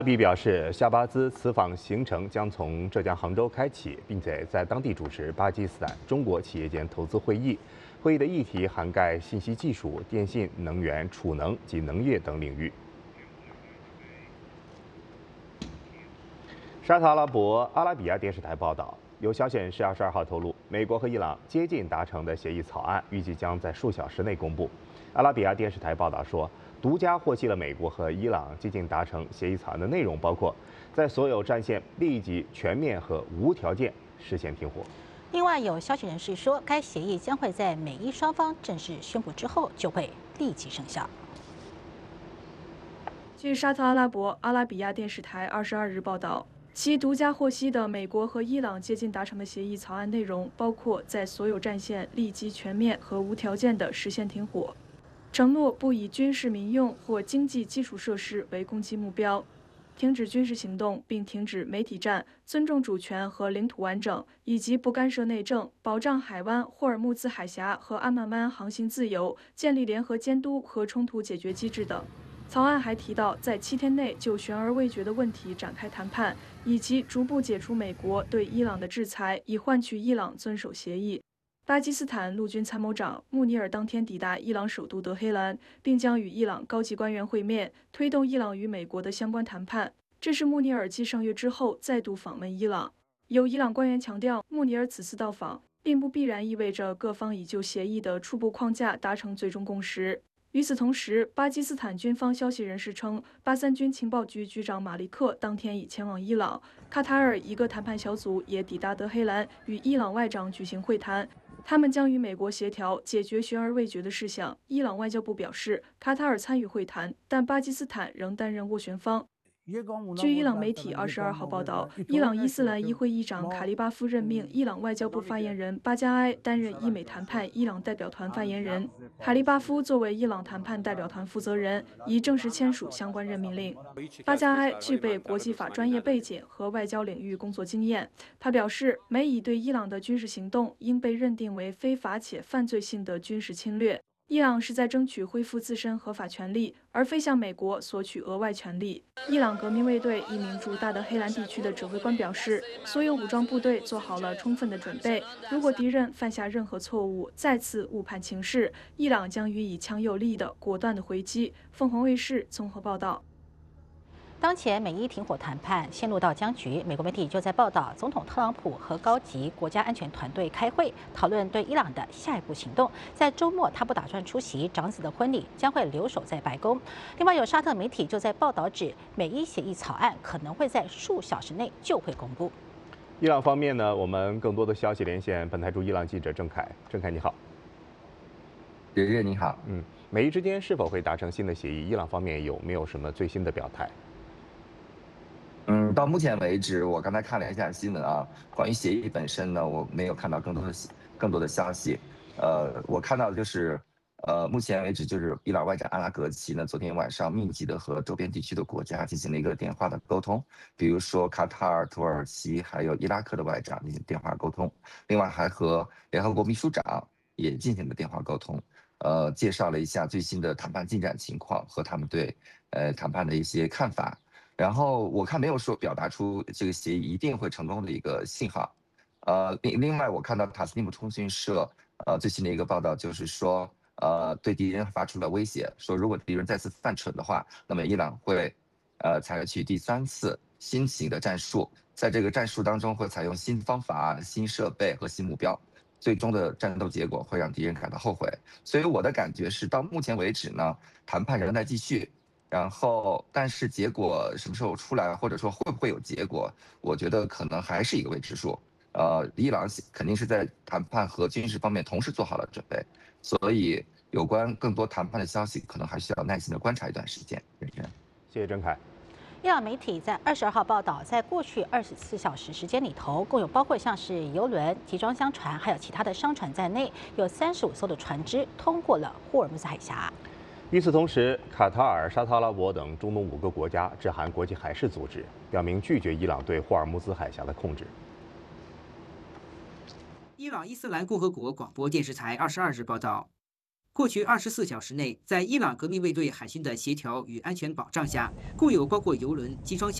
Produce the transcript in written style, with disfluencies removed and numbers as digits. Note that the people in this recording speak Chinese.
比表示，夏巴兹此访行程将从浙江杭州开启，并且在当地主持巴基斯坦中国企业间投资会议。会议的议题涵盖信息技术、电信、能源、储能及农业等领域。沙特阿拉比亚电视台报道，有消息人士22号透露，美国和伊朗接近达成的协议草案，预计将在数小时内公布。阿拉比亚电视台报道说，独家获悉了美国和伊朗接近达成协议草案的内容，包括在所有战线立即、全面和无条件实现停火。 另外，有消息人士说，该协议将会在美伊双方正式宣布之后就会立即生效。 据沙特阿拉伯阿拉比亚电视台22日报道，其独家获悉的美国和伊朗接近达成的协议草案内容，包括在所有战线立即、全面和无条件地实现停火，承诺不以军事民用或经济基础设施为攻击目标，停止军事行动并停止媒体战，尊重主权和领土完整，以及不干涉内政，保障海湾、霍尔木兹海峡和安曼湾航行自由，建立联合监督和冲突解决机制等。草案还提到，在7天内就悬而未决的问题展开谈判，以及逐步解除美国对伊朗的制裁，以换取伊朗遵守协议。巴基斯坦陆军参谋长穆尼尔当天抵达伊朗首都德黑兰，并将与伊朗高级官员会面，推动伊朗与美国的相关谈判。这是穆尼尔继上月之后再度访问伊朗。有伊朗官员强调，穆尼尔此次到访并不必然意味着各方已就协议的初步框架达成最终共识。与此同时，巴基斯坦军方消息人士称，巴三军情报局局长马利克当天已前往伊朗，卡塔尔一个谈判小组也抵达德黑兰，与伊朗外长举行会谈。他们将与美国协调解决悬而未决的事项。伊朗外交部表示，卡塔尔参与会谈，但巴基斯坦仍担任斡旋方。据伊朗媒体22号报道，伊朗伊斯兰议会议长卡利巴夫任命伊朗外交部发言人巴加埃担任伊美谈判伊朗代表团发言人。卡利巴夫作为伊朗谈判代表团负责人，已正式签署相关任命令。巴加埃具备国际法专业背景和外交领域工作经验。他表示，美以对伊朗的军事行动应被认定为非法且犯罪性的军事侵略。伊朗是在争取恢复自身合法权利，而非向美国索取额外权利。伊朗革命卫队一名驻大德黑兰地区的指挥官表示，所有武装部队做好了充分的准备，如果敌人犯下任何错误，再次误判情势，伊朗将予以强有力的、果断的回击。凤凰卫视综合报道。 当前美伊停火谈判陷入到僵局，美国媒体就在报道，总统特朗普和高级国家安全团队开会，讨论对伊朗的下一步行动。在周末，他不打算出席长子的婚礼，将会留守在白宫。另外，有沙特媒体就在报道指，美伊协议草案可能会在数小时内就会公布。 伊朗方面呢，我们更多的消息连线本台驻伊朗记者郑凯。郑凯，你好。 日日你好。 美伊之间是否会达成新的协议？伊朗方面有没有什么最新的表态？ 到目前为止，我刚才看了一下新闻啊，关于协议本身呢，我没有看到更多的消息。我看到的就是，目前为止就是伊朗外长阿拉格齐呢，昨天晚上密集的和周边地区的国家进行了一个电话的沟通，比如说卡塔尔、土耳其还有伊拉克的外长进行电话沟通，另外还和联合国秘书长也进行了电话沟通，介绍了一下最新的谈判进展情况和他们对谈判的一些看法。然后我看没有说表达出这个协议一定会成功的一个信号，另外我看到塔斯尼姆通讯社最新的一个报道就是说，对敌人发出了威胁，说如果敌人再次犯蠢的话，那么伊朗会采取第3次新型的战术，在这个战术当中会采用新方法、新设备和新目标，最终的战斗结果会让敌人感到后悔。所以我的感觉是，到目前为止呢，谈判仍在继续。然后，但是结果什么时候出来，或者说会不会有结果，我觉得可能还是一个未知数。伊朗肯定是在谈判和军事方面同时做好了准备，所以有关更多谈判的消息，可能还需要耐心的观察一段时间。 谢谢郑凯。 伊朗媒体在22号报道，在过去24小时时间里头，共有包括像是邮轮、集装箱船，还有其他的商船在内，有35艘的船只通过了霍尔木兹海峡。 与此同时，卡塔尔、沙特阿拉伯等中东5个国家致函国际海事组织，表明拒绝伊朗对霍尔木兹海峡的控制。 伊朗伊斯兰共和国广播电视台22日报道， 过去24小时内，在伊朗革命卫队海军的协调与安全保障下，共有包括油轮、集装箱。